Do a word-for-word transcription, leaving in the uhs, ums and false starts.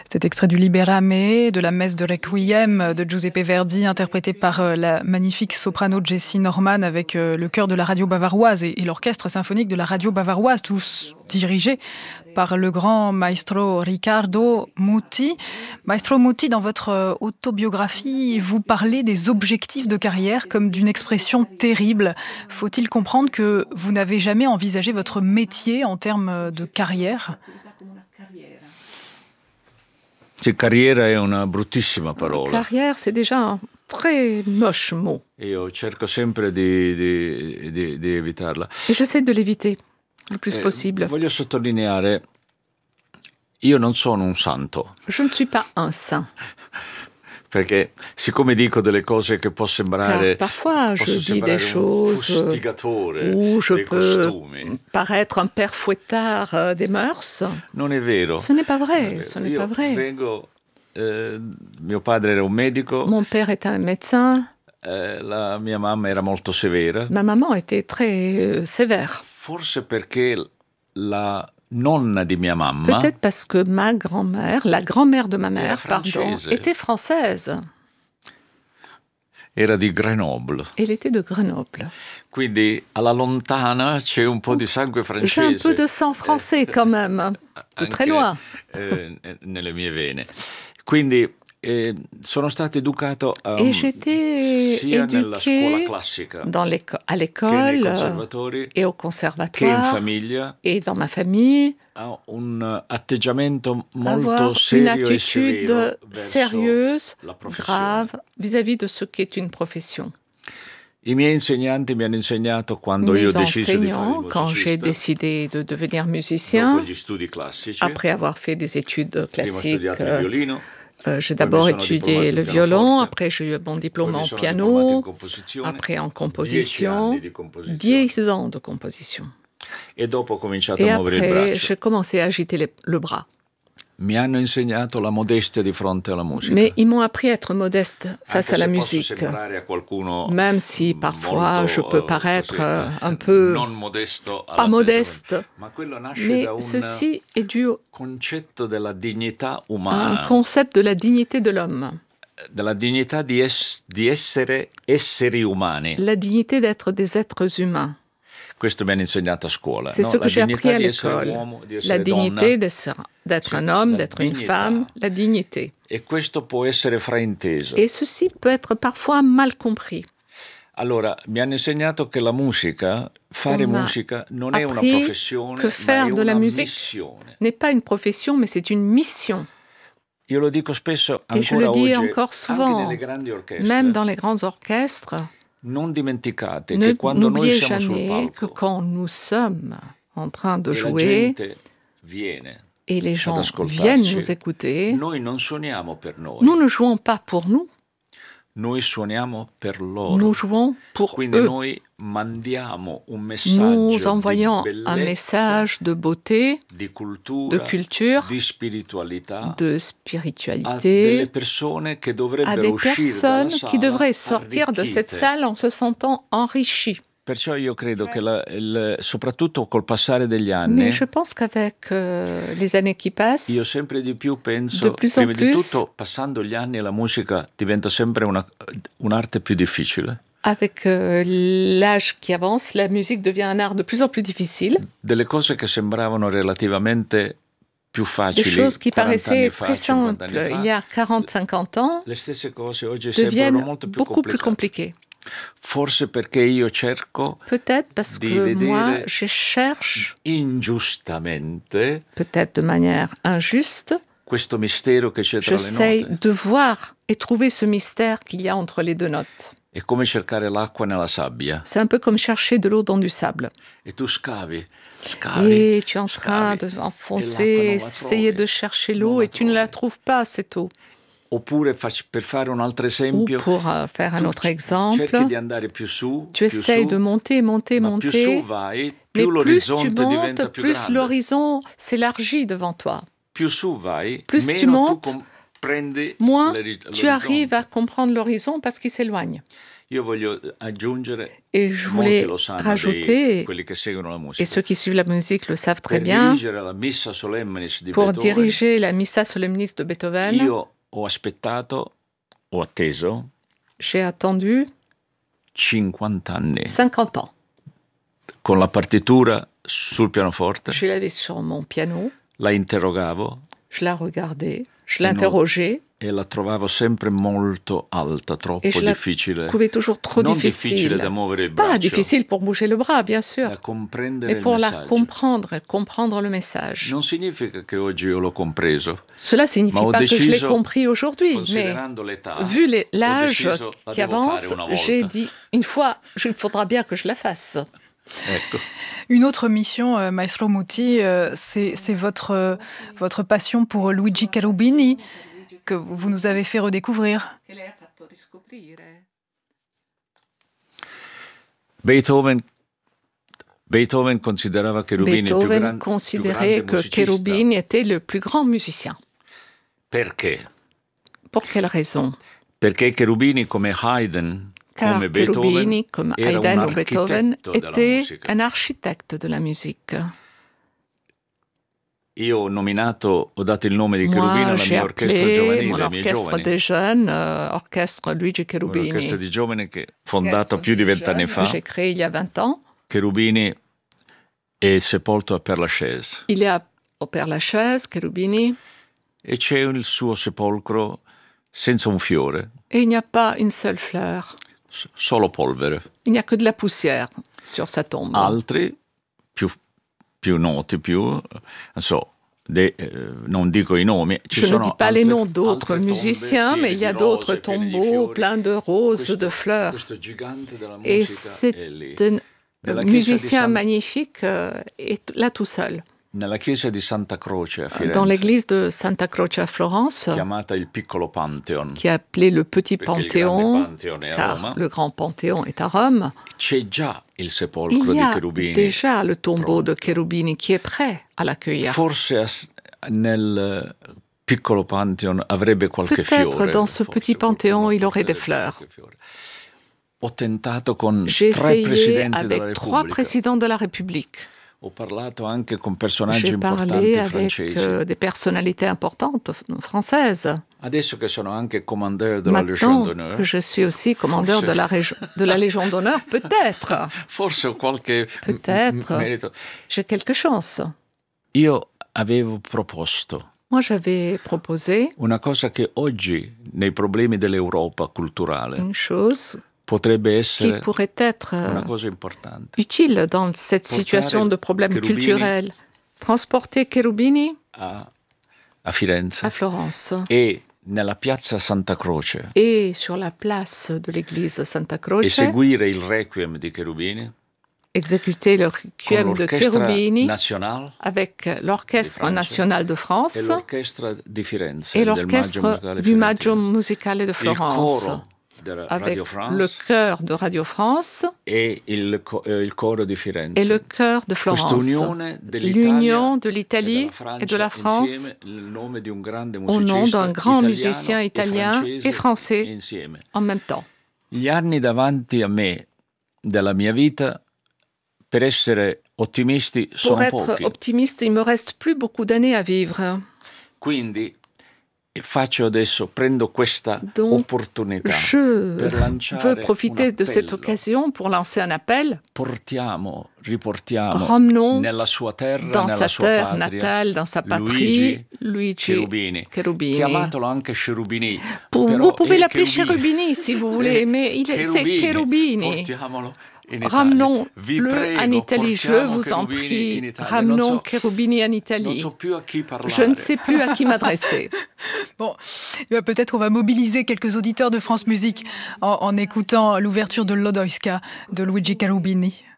Cet extrait du Liberame, de la messe de Requiem de Giuseppe Verdi, interprété par la magnifique soprano Jessie Norman avec le chœur de la radio bavaroise et, et l'orchestre symphonique de la radio bavaroise, tous dirigés par le grand maestro Riccardo Muti. Maestro Muti, dans votre autobiographie, vous parlez des objectifs de carrière comme d'une expression terrible. Faut-il comprendre que vous n'avez jamais envisagé votre métier en termes de carrière ? Sì, carriera è una bruttissima parola. Carrière, c'est déjà un très moche mot. Io cerco sempre di, di, di, di evitarla. Et j'essaie de l'éviter le plus eh, possible. Voglio sottolineare, io non sono un santo. Je ne suis pas un saint. Perché siccome dico delle cose che può sembrare, Car parfois je dis des choses où je peux costumi. Paraître un père fouettard des mœurs. Non è vero. Ce n'est pas vrai, vero. ce n'est Io pas vrai. Vengo, eh, mio padre era un medico. Mon père était un médecin. Eh, la mia mamma era molto severa. Ma maman était très euh, sévère. Forse perché la nonna di mia mamma, peut-être parce que ma grand-mère, la grand-mère de ma mère, pardon, était française. Era di Grenoble. Elle était de Grenoble. Quindi alla lontana c'è un po' di sangue francese. J'ai un peu de sang français quand même, de très loin. Eh, nelle mie vene. Quindi eh, sono stato educato um, et j'étais sia nella scuola éduquée classica dans l'éco- à l'école et au che in conservatoire famiglia, et dans ma famille, ha un atteggiamento molto avoir une serio e attitude severo verso sérieuse, la professione. grave, vis-à-vis de ce qu'est une profession. I miei insegnanti mi hanno insegnato quando Mes io ho deciso di fare il enseignants, quand j'ai musicista, décidé de devenir dopo musicien, gli studi classici, après avoir fait des études prima ho classiques, studiato il euh, violino, euh, j'ai poi d'abord mi sono étudié diplomato le in violon, pianoforte, après j'ai eu mon diplôme poi mi en sono diplomato in piano, composizione, après en dieci composition, anni di composizione, dix ans de composition. e dopo ho cominciato Et a muovere il après, braccio. j'ai commencé à agiter les- le bras. Mi hanno insegnato la modestia di fronte alla musica. Mais ils m'ont appris à être modeste face Anche à la se posso musique. sembrare a qualcuno Même si parfois molto, je peux eh, paraître così, euh, eh, un peu non modesto pas all'atteggiamento. modeste, Ma quello nasce mais da un ceci est dû concetto della dignità à umana, un concept de la dignité de l'homme, della dignità di, es- di essere esseri umani. la dignité d'être des êtres humains. Questo mi hanno insegnato a scuola. C'est no? ce La que j'ai appris dignità à di essere l'école. uomo, di La essere dignité donna. d'être d'être Sì, un homme, la d'être une dignità. femme, la dignité. E questo può essere frainteso. Et ceci peut être parfois mal compris. Allora, mi hanno insegnato che la musica, fare On m'a musica, non è una appris professione, que ma faire è de la una musique missione. n'est pas une profession, mais c'est une mission. Io lo dico spesso Et je ancora le dis oggi, encore anche souvent, nelle grandi orchestre. même dans les grands orchestres, Non dimenticate ne, che quando noi n'oubliez siamo sul jamais que palco quand nous sommes en train de e la jouer gente viene et les ad gens ascoltarci, viennent nous écouter, noi non suoniamo per noi, nous ne jouons pas pour nous, noi suoniamo per loro. nous jouons pour Quindi eux. noi mandiamo un messaggio Nous envoyons di un bellezza, message de beauté, di cultura, de culture, di spiritualità de a delle spiritualité, persone che à dovrebbero des uscire personnes dalla qui sala devraient sortir de cette arricchite. salle en se sentant enrichies. Perciò io credo che la, il, soprattutto col passare degli anni, Mais je pense qu'avec euh, les années qui passent, io sempre di più de penso, plus en prima di plus, tutto, passando gli anni la musica diventa sempre una, un'arte più difficile. avec euh, l'âge qui avance, la musique devient un art de plus en plus difficile. Delle cose che sembravano relativamente più Des facili choses qui quaranta anni paraissaient fa, très cinquanta simples anni fa, il y a quarante cinquante ans le stesse cose oggi sembrano deviennent molto più beaucoup plus complicate. compliquées. Forse perché io cerco Peut-être parce di que vedere moi, je cherche, ingiustamente peut-être de manière injuste, questo mistero che c'è tra le j'essaye note. de voir et trouver ce mystère qu'il y a entre les deux notes. È come cercare l'acqua nella sabbia. C'est un peu comme chercher de l'eau dans du sable. E tu scavi, scavi, Et tu es en train scavi, d'enfoncer, e l'acqua non la essayer trovi. de chercher Non l'eau la et tu ne la trovi. trouves pas, cette eau. Oppure fac- per fare un altro Ou esempio, pour euh, faire un tu autre c- cerchi exemple, di andare più su, tu più essayes su, de monter, monter, ma più su monter, vai, mais più plus tu l'orizzonte diventa montes, più plus grande. l'horizon s'élargit devant toi. Più su vai, Plus tu meno tu montes, comprendi Moins l'ori- tu arrives l'orizzonte. à comprendre l'horizon parce qu'il s'éloigne. Io voglio aggiungere, et je voulais molti lo sanno, rajouter, dei, quelli che seguono la musica, et ceux qui suivent la musique le savent très per bien, dirigere la Missa Solemnis di pour Beethoven, diriger la Missa Solemnis de Beethoven, io ho aspettato, ho atteso j'ai attendu cinquanta anni cinquante ans. con la partitura sul pianoforte, Je l'avais sur mon piano, la interrogavo je la regardais, je l'interrogeais, e la trovavo sempre molto alta, troppo et je la difficile. trouvais toujours trop Non difficile. difficile da muovere il braccio, Pas difficile pour bouger le bras, bien sûr, da comprendere mais il pour la messaggio. comprendre, comprendre le message. Non significa che oggi io l'ho compreso. Cela ne signifie Ma ho pas que je l'ai deciso, compris aujourd'hui, mais considerando l'età, vu les- ho l'âge deciso, la qui devo avance, fare una volta. j'ai dit, une fois, il faudra bien que je la fasse. Ecco. Une autre mission, euh, Maestro Muti, euh, c'est, c'est votre, euh, votre passion pour Luigi Cherubini, que vous nous avez fait redécouvrir. Beethoven, Beethoven considerava Cherubini il più, Beethoven gran, considérait più grande que musicista. Cherubini était le plus grand musicien. Perché? Pour quelle raison? Perché Cherubini, come Haydn, Car come Beethoven, Cherubini, comme era Haydn un ou Beethoven, architetto della était musica. un architecte de la musique. Io ho nominato, ho dato il nome di Cherubini Moi, alla j'ai mia orchestra appelé giovanile, mon ai miei orchestre giovani. des jeunes, euh, orchestre Luigi Cherubini. Un'orchestra di giovani che fondata più di vent'anni fa. J'ai créé il y a vingt ans. Cherubini è sepolto a Père Lachaise. Il est au Père Lachaise, Cherubini, E c'è il suo sepolcro senza un fiore, et il n'y a pas une seule fleur. s- solo polvere. Il n'y a que de la poussière sur sa tombe. Altri, più, più noti, più, non so, de- eh, non dico i nomi, ci Je ne sono dis pas les altre- noms d'autres altre tombe musiciens, piene mais il y a di d'autres rose, piene di tombeaux fiori. pleins de roses, Questo- de fleurs. questo gigante della Et musica c'est è lì. un Nella euh, chiesa di musicien San- magnifique euh, est là tout seul. Nella chiesa di Santa Croce a Firenze, Dans l'église de Santa Croce à Florence, chiamata il piccolo Pantheon, qui est appelée le Petit perché il Panthéon, grande Pantheon è a car Roma, le Grand Panthéon est à Rome, c'è già il sepolcro il y di a Cherubini. déjà le tombeau pronto. de Cherubini qui est prêt à l'accueillir. Forse as- nel piccolo Pantheon avrebbe qualche Peut-être fiore. dans ce forse petit panthéon, qualcuno il aurait des porterebbe fleurs. qualche fiore. Ho tentato con J'ai tre essayé presidenti della avec trois Repubblica. présidents de la République. Ho parlato anche con personaggi J'ai importanti parlé avec francesi. euh, des personnalités importantes f- françaises. Adesso che sono anche commandeur della Légion Maintenant d'honneur, que je suis aussi commandeur de la, région- de la Légion d'honneur, peut-être, forse ho qualche Peut-être. m- merito. j'ai quelque chance. Io avevo proposto Moi, j'avais proposé una cosa che oggi, nei problemi dell'Europa culturale, une chose potrebbe qui essere pourrait être euh, una cosa importante. utile dans cette Portare situation de problème Cherubini culturel. Transporter Cherubini A, a Firenze à Florence e nella piazza Santa Croce et sur la place de l'église Santa e Croce, seguire il requiem di Cherubini exécuter le con requiem de l'orchestra Cherubini nazionale avec l'Orchestre Di Francia national de e France l'orchestra di Firenze et del Maggio l'Orchestre Musicale du Maggio Fiorentino. Musicale de Il Florence, coro della avec Radio France le chœur de Radio France e il, co- eh, il coro di Firenze. et le chœur de Questa Florence. unione dell'Italia L'union de e l'Italie della et de la Francia France insieme, il nome di un grande au nom musicista d'un grand italiano musicien e italien francese et français insieme. en même temps. Gli anni davanti a me della mia vita, per essere ottimisti, Pour sono être pochi. optimiste, il me reste plus beaucoup d'années à vivre. Quindi faccio adesso, prendo questa Donc, opportunità Je per lanciare veux profiter un de cette appello. occasion pour lancer un appel. Portiamo, riportiamo Ramenons nella sua terra, dans nella sa sua terre patria, natale, dans sa patrie, Luigi Luigi Cherubini. Cherubini. Chiamatelo anche Cherubini. Pour- però vous pouvez è l'appeler Cherubini. Cherubini si vous voulez, Eh, mais il est- c'est Cherubini. Portiamolo in Italia. Ramenons-le Vi en prego, Italie, je portiamo vous en Cherubini in prie. Italia. Ramenons Non so- Cherubini en Non Italie. so più a chi parlare. Je ne sais plus à qui m'adresser. Bon, eh ben, peut-être on va mobiliser quelques auditeurs de France Musique en, en écoutant l'ouverture de l'Odoiska de Luigi Cherubini.